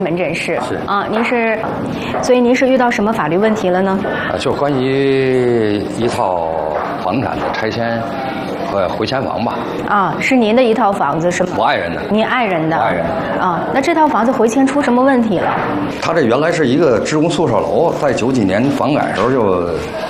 门诊室是啊，所以您是遇到什么法律问题了呢？ 就关于一套房产的拆迁和回迁房吧。 啊，是您的一套房子是吗？ 我爱人的。 您爱人的。 我爱人的。 啊，那这套房子回迁出什么问题了？ 他这原来是一个职工宿舍楼，在90几年房改的时候就，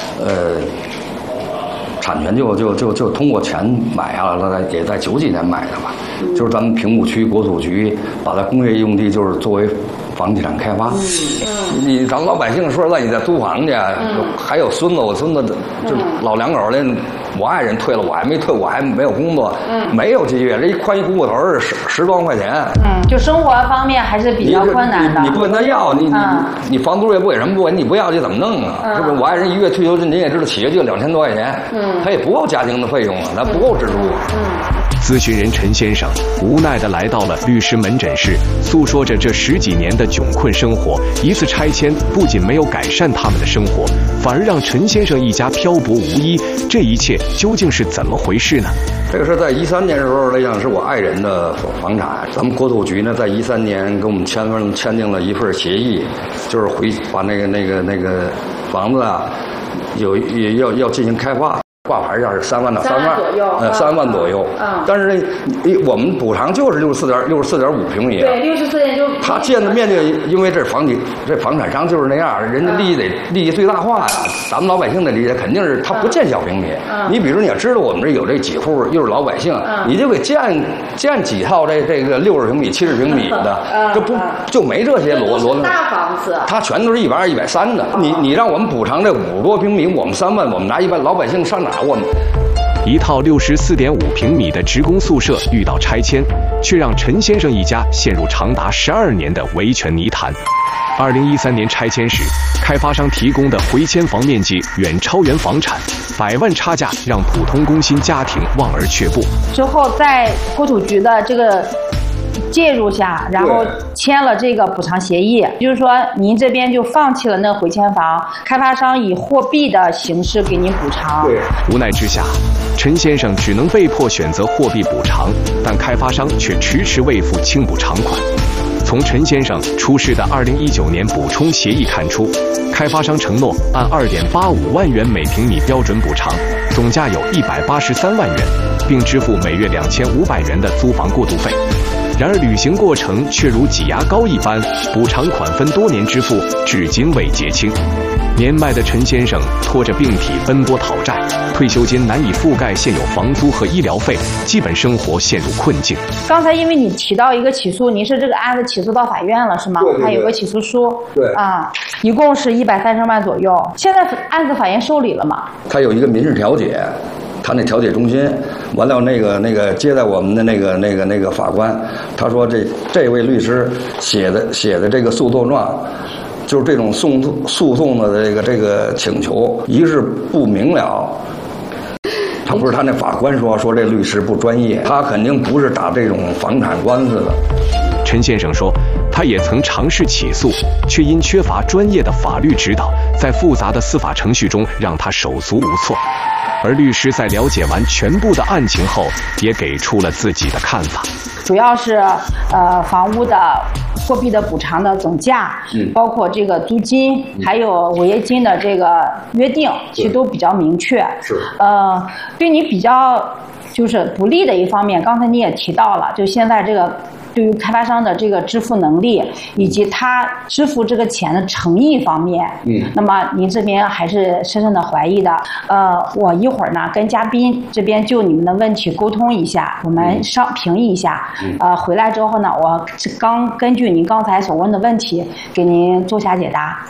产权就通过钱买下来了，也在90几年买的吧。就是咱们平谷区国土局把它工业用地就是作为房地产开发。咱老百姓说实在，你在租房去，还有孙子，我孙子就老两口的，我爱人退了，我还没退，我还没有工作，没有几个月，这一宽一股骨头十多万块钱。 就生活方面还是比较困难的。 你不跟他要，你房租也不给什么不给，你不要去怎么弄啊？是不是？我爱人一月退休金，您也知道，企业就2000多块钱，他也不够家庭的费用啊，他不够支出。 咨询人陈先生无奈地来到了律师门诊室，诉说着这10几年的窘困生活。一次拆迁不仅没有改善他们的生活，反而让陈先生一家漂泊无依。这一切究竟是怎么回事呢？ 这个是在13年的时候来讲，是我爱人的房产。咱们国土局呢，在13年跟我们签订了一份协议，就是把那个房子啊，要进行开发。挂牌价是3万到3万左右 ，3万左右。但是呢，我们补偿就是64.5平米。 对，64.5就。 他建的面积，因为这房产商就是那样，人家利益最大化呀。咱们老百姓的理解肯定是他不建小平米。你比如你要知道我们这有这几户又是老百姓，你就给建几套这个60平米、70平米的，这不就没这些逻辑？ 大房子， 它全都是120、130的。你让我们补偿这50多平米，我们3万，我们拿一般老百姓上哪？ 一套64.5平米的职工宿舍遇到拆迁，却让陈先生一家陷入长达12年的维权泥潭。2013年拆迁时，开发商提供的回迁房面积远超原房产，100万差价让普通工薪家庭望而却步。 之后在国土局的这个介入下，然后签了这个补偿协议，就是说您这边就放弃了那回迁房，开发商以货币的形式给您补偿。 无奈之下，陈先生只能被迫选择货币补偿，但开发商却迟迟未付清补偿款。从陈先生出示的2019年补充协议看出，开发商承诺按2.85万元每平米标准补偿，总价有183万元，并支付每月2500元的租房过渡费。然而履行过程却如挤牙膏一般，补偿款分多年支付，至今未结清。年迈的陈先生拖着病体奔波讨债，退休金难以覆盖现有房租和医疗费，基本生活陷入困境。 刚才因为你提到一个起诉，您是这个案子起诉到法院了是吗？ 对， 还有个起诉书。 对一共是130万左右。现在案子法院受理了吗？ 他有一个民事调解。他那调解中心完了，那个接待我们的那个法官，他说这位律师写的这个诉讼状，就是这种诉讼的这个请求，一是不明了。他不是他那法官说这律师不专业，他肯定不是打这种房产官司的。 陈先生说，他也曾尝试起诉，却因缺乏专业的法律指导，在复杂的司法程序中让他手足无措。而律师在了解完全部的案情后，也给出了自己的看法。 主要是房屋的货币的补偿的总价，包括这个租金，还有违约金的这个约定，其实都比较明确。对你比较就是不利的一方面，刚才你也提到了，就现在这个对于开发商的这个支付能力，以及他支付这个钱的诚意方面，那么您这边还是深深的怀疑的。我一会儿呢跟嘉宾这边就你们的问题沟通一下，我们评议一下。回来之后呢，我刚根据您刚才所问的问题，给您做下解答。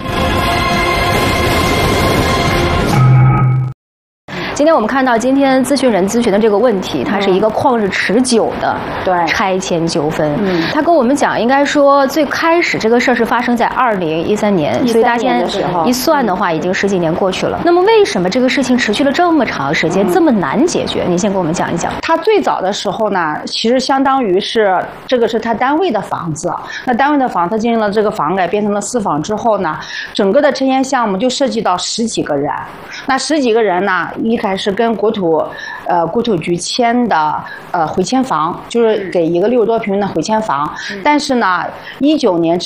今天我们看到，今天咨询人咨询的这个问题，它是一个旷日持久的拆迁纠纷。他跟我们讲，应该说最开始这个事儿是发生在2013年，所以大家现在一算的话，已经10几年过去了。那么为什么这个事情持续了这么长时间，这么难解决？您先给我们讲一讲。 他最早的时候呢，其实相当于是这个是他单位的房子，那单位的房子进行了这个房改，变成了私房之后呢，整个的拆迁项目就涉及到10几个人。那10几个人呢，一开开是跟国土局签的回迁房，就是给一个60多平米的回迁房，但是呢，19年